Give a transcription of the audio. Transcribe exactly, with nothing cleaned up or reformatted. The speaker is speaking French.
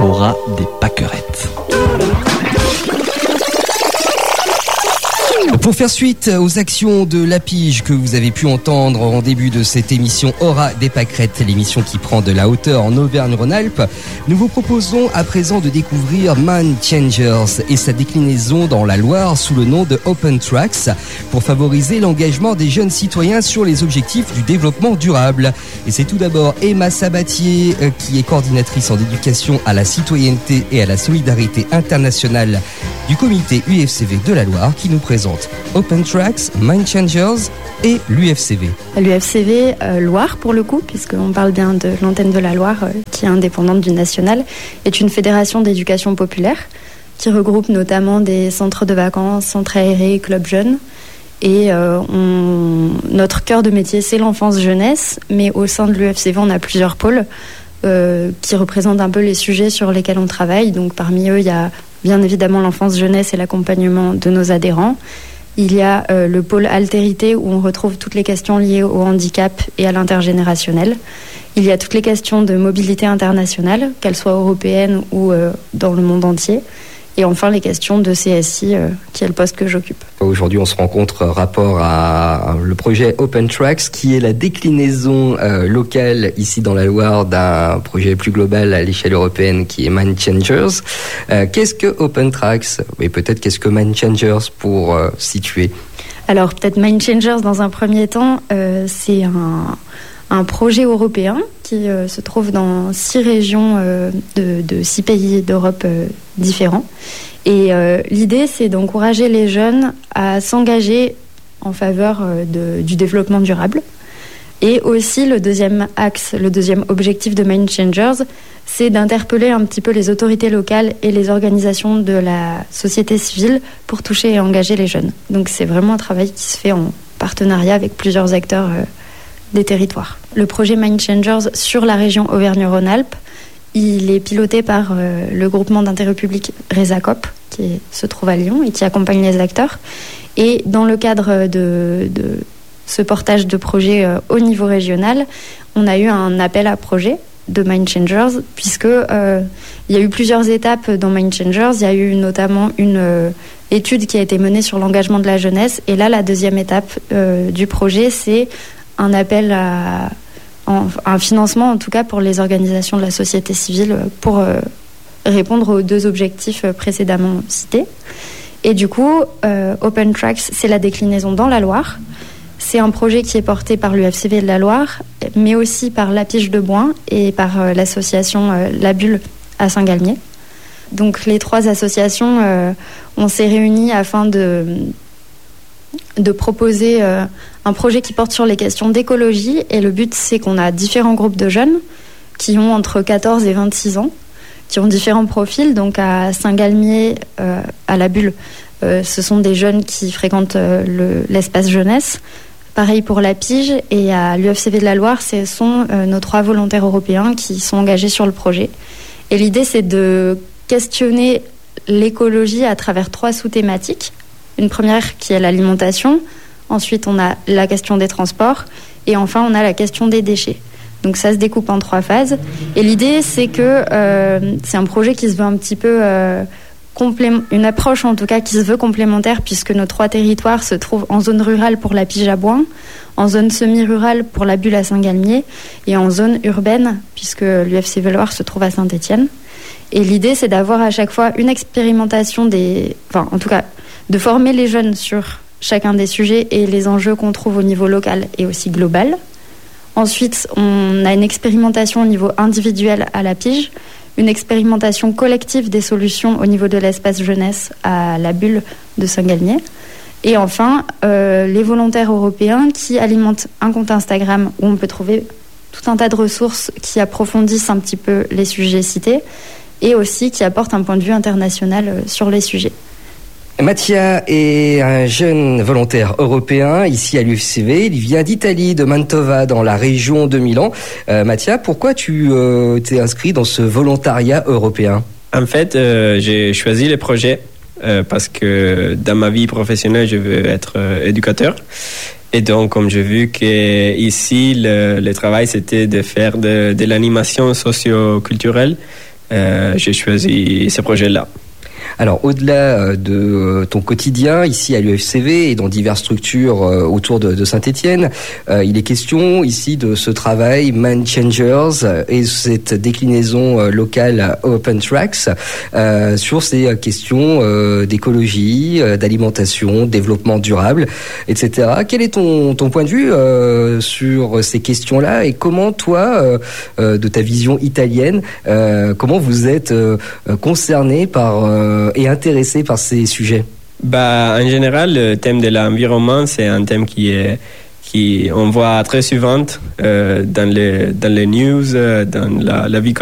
aura des pâquerettes. Pour faire suite aux actions de la pige que vous avez pu entendre en début de cette émission Aura des pâquerettes, l'émission qui prend de la hauteur en Auvergne-Rhône-Alpes, nous vous proposons à présent de découvrir Mind Changers et sa déclinaison dans la Loire sous le nom de Open Tracks pour favoriser l'engagement des jeunes citoyens sur les objectifs du développement durable. Et c'est tout d'abord Emma Sabatier qui est coordinatrice en éducation à la citoyenneté et à la solidarité internationale du comité U F C V de la Loire qui nous présente Open Tracks, Mind Changers et l'U F C V. L'U F C V euh, Loire pour le coup, puisqu'on parle bien de l'antenne de la Loire euh, qui est indépendante du national, est une fédération d'éducation populaire qui regroupe notamment des centres de vacances, centres aérés, clubs jeunes. Et euh, on... notre cœur de métier, c'est l'enfance-jeunesse, mais au sein de l'U F C V, on a plusieurs pôles euh, qui représentent un peu les sujets sur lesquels on travaille. Donc parmi eux, il y a bien évidemment l'enfance-jeunesse et l'accompagnement de nos adhérents. Il y a euh, le pôle altérité où on retrouve toutes les questions liées au handicap et à l'intergénérationnel. Il y a toutes les questions de mobilité internationale, qu'elles soient européennes ou euh, dans le monde entier. Et enfin, les questions de C S I, euh, qui est le poste que j'occupe. Aujourd'hui, on se rencontre rapport à le projet Open Tracks, qui est la déclinaison euh, locale ici dans la Loire d'un projet plus global à l'échelle européenne qui est Mind Changers. Euh, qu'est-ce que Open Tracks ? Et peut-être qu'est-ce que Mind Changers pour euh, situer ? Alors, peut-être Mind Changers dans un premier temps, euh, c'est un... un projet européen qui euh, se trouve dans six régions euh, de, de six pays d'Europe euh, différents. Et euh, l'idée, c'est d'encourager les jeunes à s'engager en faveur euh, de, du développement durable. Et aussi, le deuxième axe, le deuxième objectif de Mind Changers, c'est d'interpeller un petit peu les autorités locales et les organisations de la société civile pour toucher et engager les jeunes. Donc c'est vraiment un travail qui se fait en partenariat avec plusieurs acteurs euh, des territoires. Le projet Mind Changers sur la région Auvergne-Rhône-Alpes, il est piloté par euh, le groupement d'intérêt public RESACOP, qui est, se trouve à Lyon et qui accompagne les acteurs. Et dans le cadre de, de ce portage de projet euh, au niveau régional, on a eu un appel à projet de Mind Changers, puisque euh, il y a eu plusieurs étapes dans Mind Changers. Il y a eu notamment une euh, étude qui a été menée sur l'engagement de la jeunesse. Et là, la deuxième étape euh, du projet, c'est un appel à en, un financement, en tout cas pour les organisations de la société civile, pour euh, répondre aux deux objectifs précédemment cités. Et du coup, euh, Open Tracks, c'est la déclinaison dans la Loire. C'est un projet qui est porté par l'U F C V de la Loire, mais aussi par la Pige de Boin et par euh, l'association euh, La Bulle à Saint-Galmier. Donc les trois associations, euh, on s'est réunis afin de, de proposer euh, un projet qui porte sur les questions d'écologie. Et le but, c'est qu'on a différents groupes de jeunes qui ont entre quatorze et vingt-six ans, qui ont différents profils. Donc à Saint-Galmier, euh, à La Bulle, euh, ce sont des jeunes qui fréquentent euh, le, l'espace jeunesse. Pareil pour la Pige, et à l'U F C V de la Loire, ce sont euh, nos trois volontaires européens qui sont engagés sur le projet. Et l'idée, c'est de questionner l'écologie à travers trois sous-thématiques. Une première qui est l'alimentation, ensuite on a la question des transports, et enfin on a la question des déchets. Donc ça se découpe en trois phases. Et l'idée, c'est que euh, c'est un projet qui se veut un petit peu... Euh, une approche en tout cas qui se veut complémentaire, puisque nos trois territoires se trouvent en zone rurale pour la Pige à Boin, en zone semi-rurale pour la Bulle à Saint-Galmier et en zone urbaine puisque l'U F C V Loire se trouve à Saint-Étienne. Et l'idée, c'est d'avoir à chaque fois une expérimentation des... Enfin, en tout cas, de former les jeunes sur chacun des sujets et les enjeux qu'on trouve au niveau local et aussi global. Ensuite, on a une expérimentation au niveau individuel à la Pige, une expérimentation collective des solutions au niveau de l'espace jeunesse à la Bulle de Saint-Galmier. Et enfin, euh, les volontaires européens qui alimentent un compte Instagram où on peut trouver tout un tas de ressources qui approfondissent un petit peu les sujets cités et aussi qui apportent un point de vue international sur les sujets. Mattia est un jeune volontaire européen ici à l'U F C V. Il vient d'Italie, de Mantova, dans la région de Milan. Euh, Mattia, pourquoi tu euh, t'es inscrit dans ce volontariat européen ? En fait, euh, j'ai choisi le projet euh, parce que dans ma vie professionnelle, je veux être euh, éducateur. Et donc, comme j'ai vu qu'ici, le, le travail, c'était de faire de, de l'animation socio-culturelle euh, j'ai choisi ce projet-là. Alors, au-delà de ton quotidien, ici à l'U F C V et dans diverses structures autour de, de Saint-Étienne, euh, il est question ici de ce travail Mind Changers et cette déclinaison locale Open Tracks euh, sur ces questions euh, d'écologie, d'alimentation, développement durable, et cetera. Quel est ton, ton point de vue euh, sur ces questions-là et comment toi, euh, de ta vision italienne, euh, comment vous êtes euh, concerné par... Euh, et intéressé par ces sujets? Bah, en général, le thème de l'environnement, c'est un thème qui est qui on voit très souvent euh, dans les dans les news, dans la, la vie